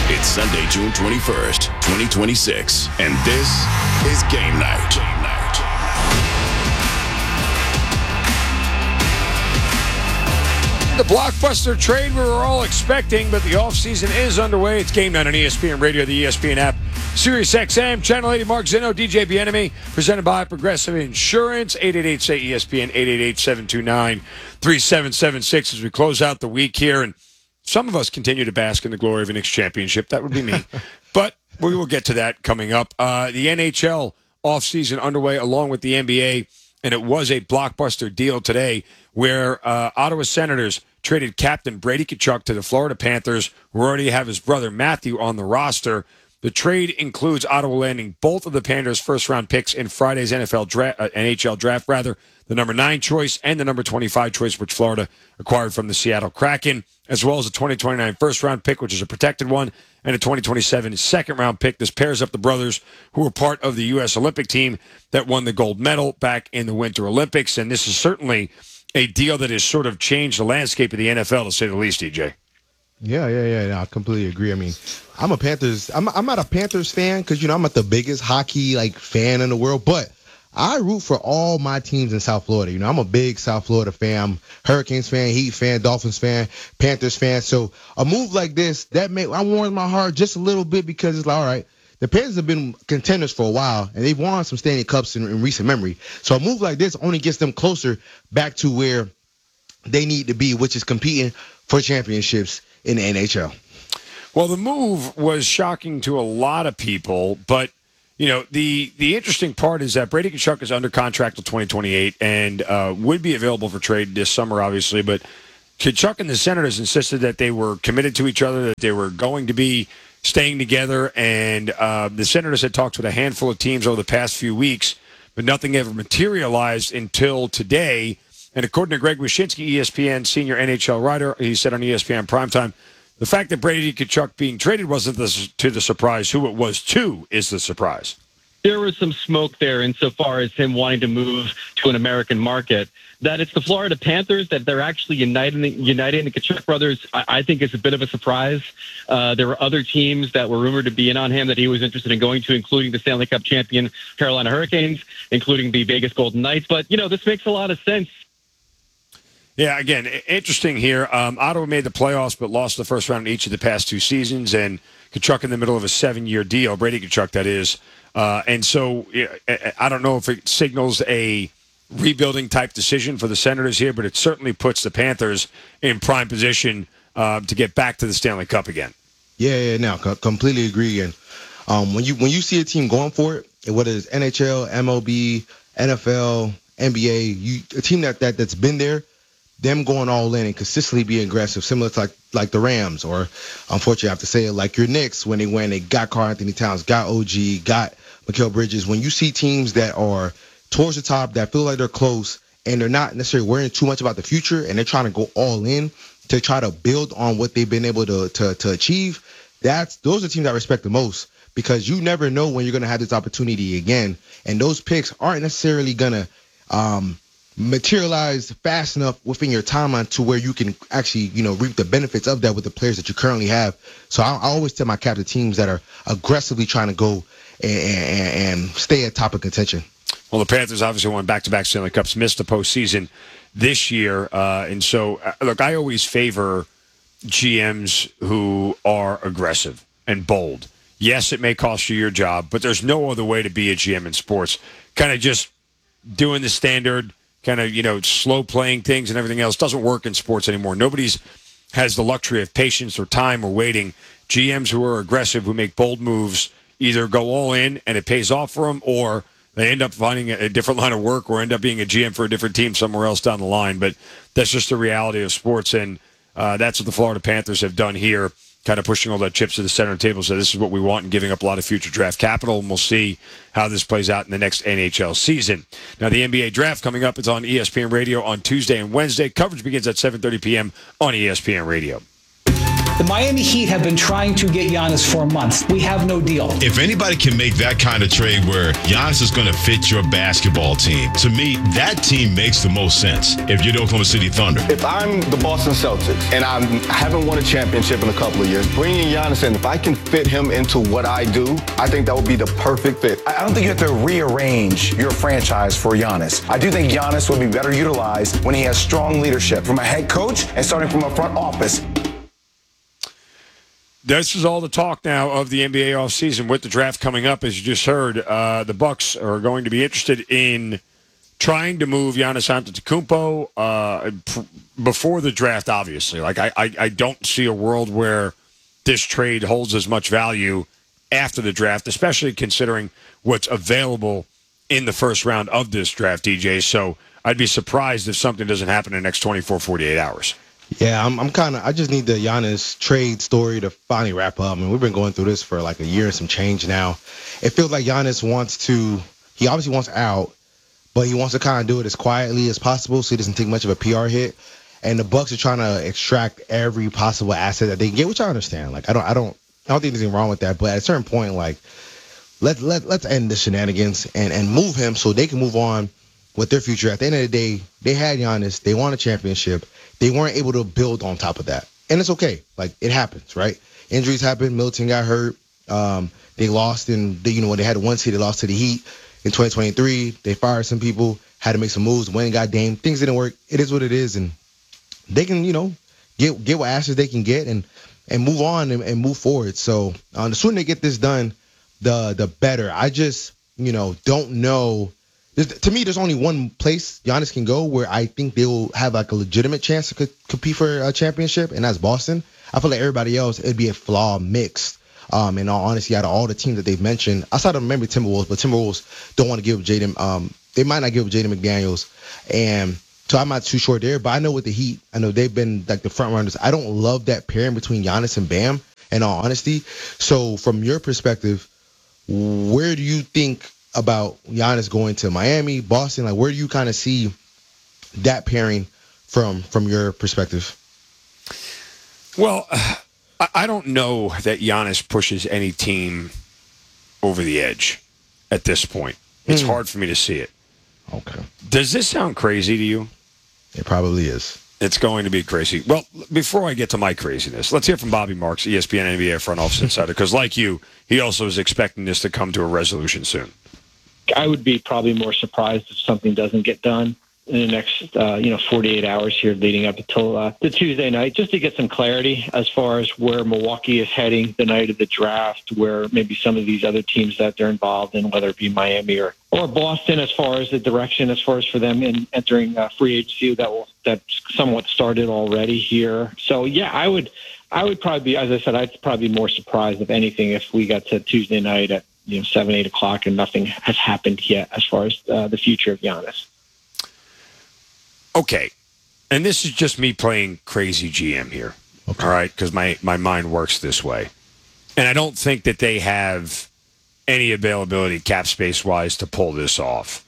It's Sunday, June 21st, 2026, and this is Game Night. The blockbuster trade we were all expecting, but the offseason is underway. It's Game Night on ESPN Radio, the ESPN app, Sirius XM, Channel 80, Mark Zinno, DJ Bienemy, presented by Progressive Insurance, 888-SAY-ESPN, 888-729-3776 as we close out the week here. And some of us continue to bask in the glory of a Knicks championship. That would be me. But we will get to that coming up. The NHL offseason underway along with the NBA, and it was a blockbuster deal today where Ottawa Senators traded captain Brady Tkachuk to the Florida Panthers, who already have his brother Matthew on the roster. The trade includes Ottawa landing both of the Panthers' first-round picks in Friday's NHL draft, the number 9 choice and the number 25 choice, which Florida acquired from the Seattle Kraken, as well as a 2029 first-round pick, which is a protected one, and a 2027 second-round pick. This pairs up the brothers who were part of the U.S. Olympic team that won the gold medal back in the Winter Olympics, and this is certainly a deal that has sort of changed the landscape of the NFL, to say the least, DJ. Yeah. No, I completely agree. I mean, I'm not a Panthers fan because, I'm not the biggest hockey fan in the world, but I root for all my teams in South Florida. I'm a big South Florida fan. I'm Hurricanes fan, Heat fan, Dolphins fan, Panthers fan. So a move like this, I warms my heart just a little bit because it's like, all right, the Panthers have been contenders for a while, and they've won some Stanley Cups in recent memory. So a move like this only gets them closer back to where they need to be, which is competing for championships in the NHL. Well, the move was shocking to a lot of people, but the interesting part is that Brady Tkachuk is under contract till 2028 and would be available for trade this summer, obviously. But Tkachuk and the Senators insisted that they were committed to each other, that they were going to be staying together, and the Senators had talked with a handful of teams over the past few weeks, but nothing ever materialized until today. And according to Greg Wyshynski, ESPN senior NHL writer, he said on ESPN Primetime, the fact that Brady Tkachuk being traded wasn't to the surprise. Who it was to is the surprise. There was some smoke there insofar as him wanting to move to an American market. That it's the Florida Panthers, that they're actually uniting the Tkachuk brothers, I think is a bit of a surprise. There were other teams that were rumored to be in on him that he was interested in going to, including the Stanley Cup champion Carolina Hurricanes, including the Vegas Golden Knights. But, this makes a lot of sense. Yeah, again, interesting here. Ottawa made the playoffs but lost the first round in each of the past 2 seasons, and Tkachuk in the middle of a 7-year deal, Brady Tkachuk, that is. And so I don't know if it signals a rebuilding type decision for the Senators here, but it certainly puts the Panthers in prime position to get back to the Stanley Cup again. Yeah, no, completely agree. And when you see a team going for it, whether it's NHL, MLB, NFL, NBA, a team that's been there, them going all in and consistently being aggressive, similar to like the Rams, or unfortunately I have to say it, like your Knicks when they got Karl-Anthony Towns, got OG, got Mikal Bridges. When you see teams that are towards the top, that feel like they're close, and they're not necessarily worrying too much about the future, and they're trying to go all in to try to build on what they've been able to achieve, those are teams I respect the most, because you never know when you're going to have this opportunity again, and those picks aren't necessarily going to materialize fast enough within your timeline to where you can actually, reap the benefits of that with the players that you currently have. So I always tell my cap to teams that are aggressively trying to go and stay at top of contention. Well, the Panthers obviously won back-to-back Stanley Cups, missed the postseason this year. And so, look, I always favor GMs who are aggressive and bold. Yes, it may cost you your job, but there's no other way to be a GM in sports. Kind of just doing the standard, kind of, slow playing things and everything else doesn't work in sports anymore. Nobody's has the luxury of patience or time or waiting. GMs who are aggressive, who make bold moves, either go all in and it pays off for them, or they end up finding a different line of work or end up being a GM for a different team somewhere else down the line. But that's just the reality of sports, and that's what the Florida Panthers have done here, kind of pushing all that chips to the center of the table. So this is what we want and giving up a lot of future draft capital, and we'll see how this plays out in the next NHL season. Now, the NBA draft coming up. It's on ESPN Radio on Tuesday and Wednesday. Coverage begins at 7:30 p.m. on ESPN Radio. The Miami Heat have been trying to get Giannis for months. We have no deal. If anybody can make that kind of trade where Giannis is going to fit your basketball team, to me, that team makes the most sense if you're the Oklahoma City Thunder. If I'm the Boston Celtics and I haven't won a championship in a couple of years, bringing Giannis in, if I can fit him into what I do, I think that would be the perfect fit. I don't think you have to rearrange your franchise for Giannis. I do think Giannis will be better utilized when he has strong leadership from a head coach and starting from a front office. This is all the talk now of the NBA offseason with the draft coming up. As you just heard, the Bucks are going to be interested in trying to move Giannis Antetokounmpo before the draft, obviously. Like, I don't see a world where this trade holds as much value after the draft, especially considering what's available in the first round of this draft, DJ. So I'd be surprised if something doesn't happen in the next 24, 48 hours. Yeah, I just need the Giannis trade story to finally wrap up. I mean, we've been going through this for like a year and some change now. It feels like Giannis he obviously wants out, but he wants to kind of do it as quietly as possible so he doesn't take much of a PR hit. And the Bucks are trying to extract every possible asset that they can get, which I understand. Like, I don't think there's anything wrong with that. But at a certain point, like, let's end the shenanigans and move him so they can move on with their future. At the end of the day, they had Giannis. They won a championship. They weren't able to build on top of that. And it's okay. Like, it happens, right? Injuries happen. Middleton got hurt. They lost when they had one seed, they lost to the Heat in 2023. They fired some people, had to make some moves. Wayne got Dame. Things didn't work. It is what it is. And they can, get what assets they can get and move on and move forward. So the sooner they get this done, the better. I just, don't know. To me, there's only one place Giannis can go where I think they will have like a legitimate chance to compete for a championship, and that's Boston. I feel like everybody else, it'd be a flaw mixed. In all honesty, out of all the teams that they've mentioned, outside of maybe Timberwolves, but Timberwolves don't want to give Jaden. They might not give Jaden McDaniels, and so I'm not too sure there. But I know with the Heat, I know they've been like the front runners. I don't love that pairing between Giannis and Bam, in all honesty. So from your perspective, where do you think about Giannis going to Miami, Boston? Like, where do you kind of see that pairing from your perspective? Well, I don't know that Giannis pushes any team over the edge at this point. It's hard for me to see it. Okay. Does this sound crazy to you? It probably is. It's going to be crazy. Well, before I get to my craziness, let's hear from Bobby Marks, ESPN NBA front office insider, because like you, he also is expecting this to come to a resolution soon. I would be probably more surprised if something doesn't get done in the next, 48 hours here leading up until the Tuesday night, just to get some clarity as far as where Milwaukee is heading the night of the draft, where maybe some of these other teams that they're involved in, whether it be Miami or Boston, as far as the direction, as far as for them in entering free agency that somewhat started already here. So, yeah, I would probably be, as I said, I'd probably be more surprised, if anything, if we got to Tuesday night at 7, 8 o'clock and nothing has happened yet as far as the future of Giannis. Okay, and this is just me playing crazy GM here, okay. All right, because my mind works this way. And I don't think that they have any availability cap space-wise to pull this off.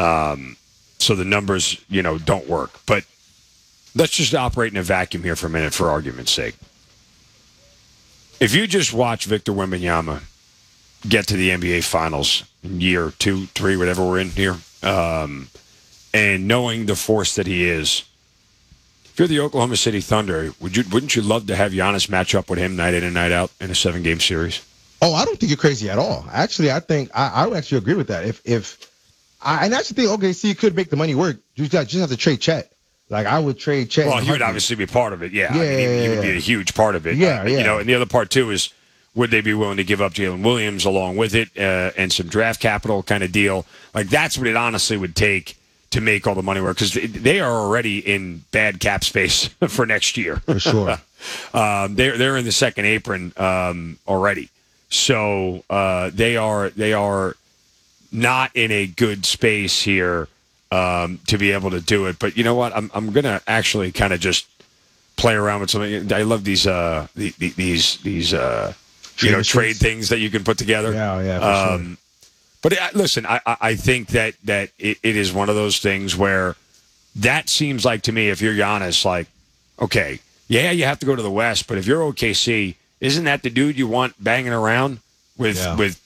So the numbers, don't work. But let's just operate in a vacuum here for a minute for argument's sake. If you just watch Victor Wembanyama get to the NBA Finals in year 2, 3, whatever we're in here, and knowing the force that he is, if you're the Oklahoma City Thunder, wouldn't you love to have Giannis match up with him night in and night out in a 7-game series? Oh, I don't think you're crazy at all. Actually, I think I would actually agree with that. If I actually think OKC could make the money work, you just have to trade Chet. Like, I would trade Chet. Well, he would obviously be part of it. Yeah, he would be a huge part of it. Yeah. And the other part too is, would they be willing to give up Jalen Williams along with it and some draft capital kind of deal? Like, that's what it honestly would take to make all the money work, because they are already in bad cap space for next year. For sure. They're in the second apron already. So they are not in a good space here to be able to do it. But you know what? I'm going to actually kind of just play around with something. I love these trade things that you can put together. Yeah, for sure. But listen, I think that it is one of those things where that seems like, to me, if you're Giannis, like, okay, Yeah, you have to go to the West, but if you're OKC, isn't that the dude you want banging around with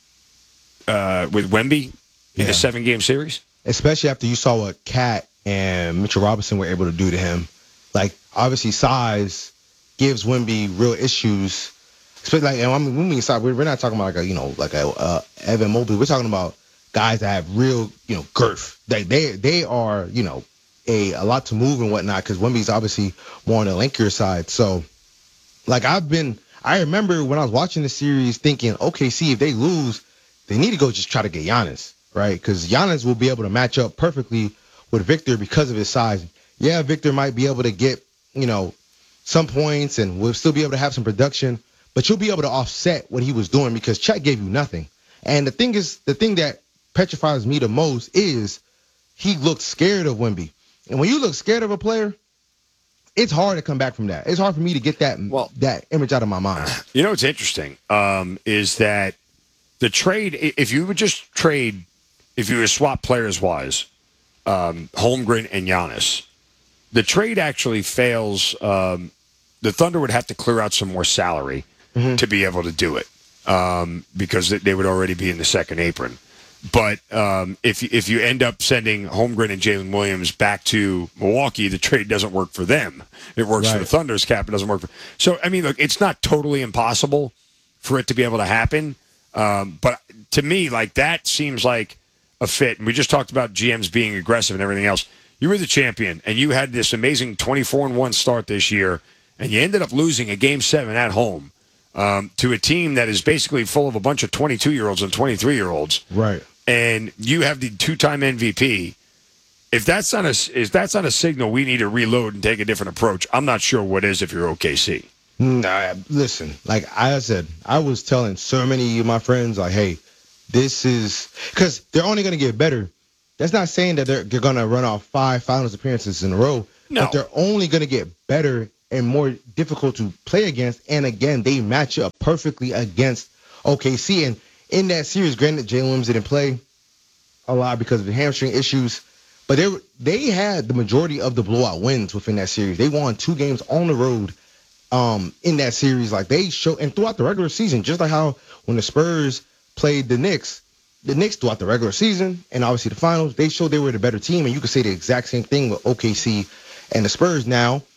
Wemby in a 7-game series? Especially after you saw what Cat and Mitchell Robinson were able to do to him. Like, obviously, size gives Wemby real issues. Especially, like, and when we mean size, we're not talking about like a Evan Mobley. We're talking about guys that have real, girth. They are, a lot to move and whatnot, because Wemby's obviously more on the lankier side. So, like, I remember when I was watching the series thinking, OKC, if they lose, they need to go just try to get Giannis, right? Because Giannis will be able to match up perfectly with Victor because of his size. Yeah, Victor might be able to get, some points and will still be able to have some production, but you'll be able to offset what he was doing because Chet gave you nothing. And the thing that petrifies me the most is he looked scared of Wemby. And when you look scared of a player, it's hard to come back from that. It's hard for me to get that image out of my mind. You know what's interesting is that the trade, if you would swap players-wise, Holmgren and Giannis, the trade actually fails. The Thunder would have to clear out some more salary to be able to do it because they would already be in the second apron. But if you end up sending Holmgren and Jalen Williams back to Milwaukee, the trade doesn't work for them. It works for the Thunder's cap. It doesn't work for. So, I mean, look, it's not totally impossible for it to be able to happen. But to me, like, that seems like a fit. And we just talked about GMs being aggressive and everything else. You were the champion, and you had this amazing 24-1 start this year, and you ended up losing a Game 7 at home to a team that is basically full of a bunch of 22-year-olds and 23-year-olds. Right. And you have the 2-time MVP. If that's not a signal we need to reload and take a different approach, I'm not sure what is if you're OKC. Nah, listen, like I said, I was telling so many of my friends, like, hey, this is because they're only going to get better. That's not saying that they're going to run off 5 finals appearances in a row. No. But they're only going to get better and more difficult to play against. And again, they match up perfectly against OKC. And in that series, granted, Jalen Williams didn't play a lot because of the hamstring issues, but they had the majority of the blowout wins within that series. They won 2 games on the road in that series. Like, they show, and throughout the regular season, just like how when the Spurs played the Knicks throughout the regular season and obviously the finals, they showed they were the better team. And you could say the exact same thing with OKC and the Spurs now.